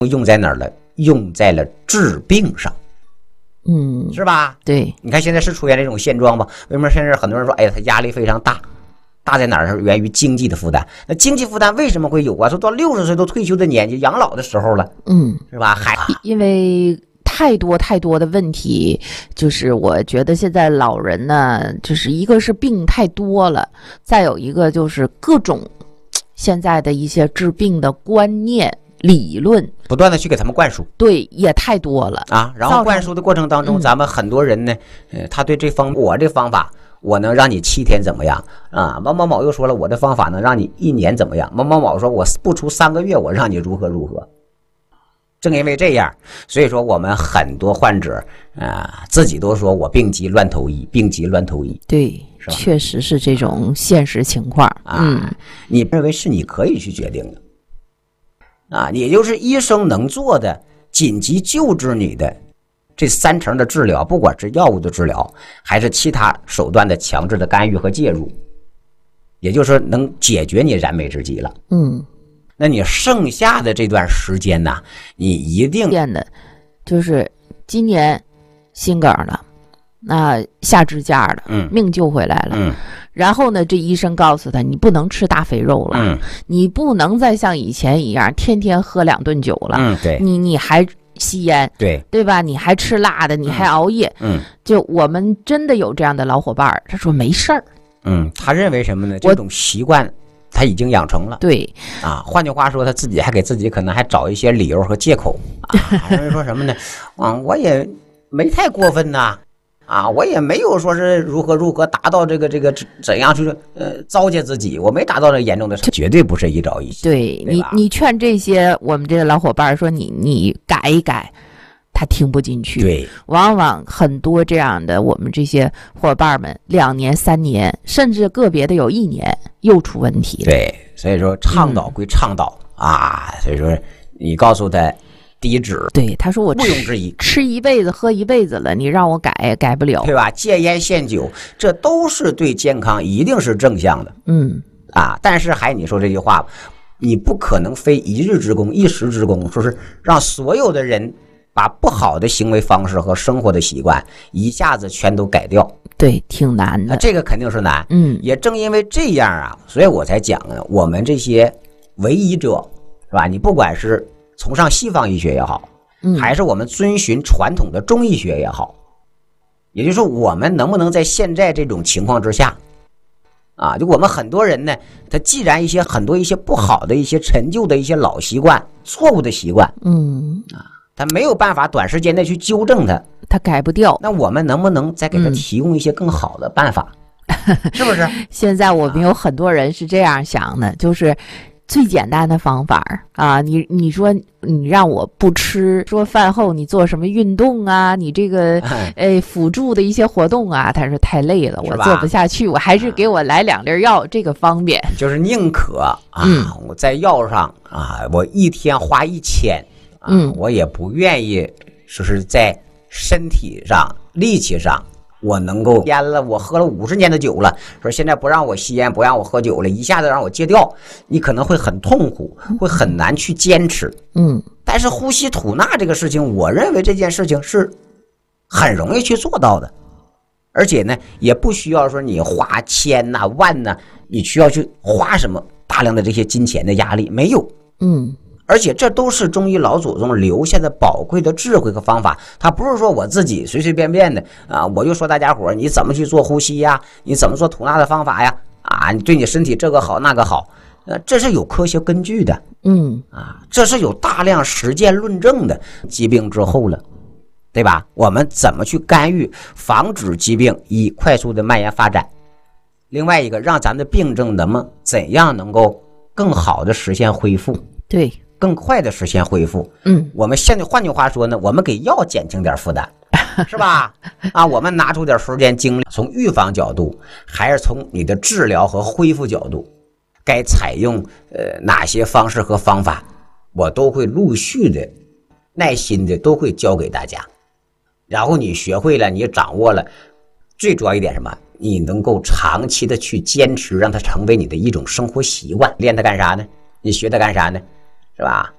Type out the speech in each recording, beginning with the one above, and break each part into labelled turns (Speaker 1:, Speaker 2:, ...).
Speaker 1: 用在哪儿了？用在了治病上。是吧？
Speaker 2: 对，
Speaker 1: 你看现在是出现这种现状吧？为什么现在很多人说，哎呀，他压力非常大？大在哪儿？是源于经济的负担。那经济负担为什么会有啊？说到60岁都退休的年纪，养老的时候了，是吧？
Speaker 2: 因为太多的问题，就是我觉得现在老人呢，就是一个是病太多了，再有一个就是各种现在的一些治病的观念。理论
Speaker 1: 不断的去给他们灌输，
Speaker 2: 对，也太多了
Speaker 1: 啊。然后灌输的过程当中，咱们很多人呢，他对我这方法，我能让你7天怎么样啊？某某某又说了，我的方法能让你1年怎么样？某某某说，我不出3个月，我让你如何。正因为这样，所以说我们很多患者自己都说我病急乱投医，
Speaker 2: 对，确实是这种现实情况
Speaker 1: 你认为是你可以去决定的。也就是医生能做的紧急救治你的这3成的治疗，不管是药物的治疗还是其他手段的强制的干预和介入，也就是说能解决你燃眉之急了。那你剩下的这段时间呢，你一定
Speaker 2: 变的就是今年心梗了，那下支架了，命救回来了，然后呢，这医生告诉他，你不能吃大肥肉了，你不能再像以前一样天天喝2顿酒了，
Speaker 1: 对，
Speaker 2: 你还吸烟，对吧？你还吃辣的，你还熬夜，就我们真的有这样的老伙伴，他说没事儿，
Speaker 1: 他认为什么呢？这种习惯他已经养成了，
Speaker 2: 对
Speaker 1: 换句话说，他自己还给自己可能还找一些理由和借口认为说什么呢？我也没太过分呐。我也没有说是如何达到这个怎样去糟践自己，我没达到这严重的，绝对不是一朝一夕。
Speaker 2: 对你劝这些我们这个老伙伴说你改一改，他听不进去。
Speaker 1: 对，
Speaker 2: 往往很多这样的我们这些伙伴们2年3年，甚至个别的有1年又出问题了。
Speaker 1: 对，所以说倡导归倡导所以说你告诉他。低脂，
Speaker 2: 对，他说我
Speaker 1: 毋庸置疑，
Speaker 2: 吃一辈子喝一辈子了，你让我改不了，
Speaker 1: 对吧？戒烟限酒，这都是对健康一定是正向的，但是你说这句话，你不可能非一日之功一时之功，说是让所有的人把不好的行为方式和生活的习惯一下子全都改掉，
Speaker 2: 对，挺难的，
Speaker 1: 这个肯定是难，也正因为这样所以我才讲呢，我们这些为医者，是吧？你不管是崇尚西方医学也好，还是我们遵循传统的中医学也好，也就是说我们能不能在现在这种情况之下就我们很多人呢，他既然很多一些不好的一些陈旧的一些老习惯错误的习惯他没有办法短时间内去纠正他
Speaker 2: 改不掉，
Speaker 1: 那我们能不能再给他提供一些更好的办法是不是？
Speaker 2: 现在我们有很多人是这样想的，就是最简单的方法你说你让我不吃，说饭后你做什么运动你这个辅助的一些活动他说太累了，我做不下去，我还是给我来2粒药，这个方便。
Speaker 1: 就是宁可我在药上我1天花1000我也不愿意说是在身体上力气上我能够烟了，我喝了50年的酒了，说现在不让我吸烟，不让我喝酒了，一下子让我戒掉，你可能会很痛苦，会很难去坚持。但是呼吸吐纳这个事情，我认为这件事情是很容易去做到的，而且呢，也不需要说你花千万你需要去花什么大量的这些金钱的压力，没有。而且这都是中医老祖宗留下的宝贵的智慧和方法，他不是说我自己随随便便的我就说大家伙你怎么去做呼吸呀，你怎么做吐纳的方法呀你对你身体这个好那个好，这是有科学根据的，这是有大量实践论证的。疾病之后了，对吧？我们怎么去干预，防止疾病以快速的蔓延发展？另外一个，让咱的病症怎样能够更好的实现恢复？
Speaker 2: 对。
Speaker 1: 更快的实现恢复。我们现在换句话说呢，我们给药减轻点负担，是吧？我们拿出点时间精力，从预防角度，还是从你的治疗和恢复角度，该采用哪些方式和方法，我都会陆续的、耐心的都会教给大家。然后你学会了，你掌握了，最主要一点什么？你能够长期的去坚持，让它成为你的一种生活习惯。练它干啥呢？你学它干啥呢？是吧？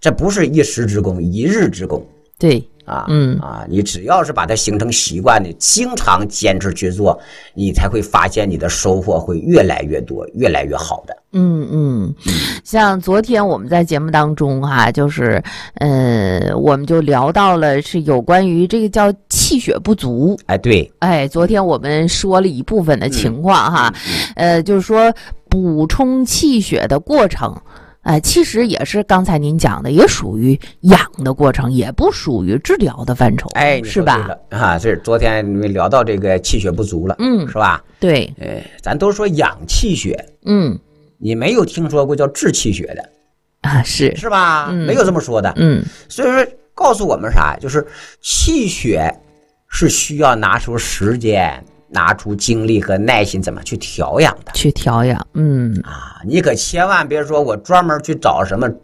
Speaker 1: 这不是一时之功，一日之功。
Speaker 2: 对。
Speaker 1: 你只要是把它形成习惯，你经常坚持去做，你才会发现你的收获会越来越多，越来越好的。
Speaker 2: 像昨天我们在节目当中就是我们就聊到了是有关于这个叫气血不足。
Speaker 1: 对，
Speaker 2: 昨天我们说了一部分的情况就是说补充气血的过程。其实也是刚才您讲的，也属于养的过程，也不属于治疗的范畴，是吧？
Speaker 1: 是昨天你们聊到这个气血不足了，是吧？
Speaker 2: 对，
Speaker 1: 咱都说养气血，你没有听说过叫治气血的是吧？没有这么说的，所以说告诉我们啥，就是气血是需要拿出时间。拿出精力和耐心怎么去调养的？
Speaker 2: 去调养，
Speaker 1: 你可千万别说我专门去找什么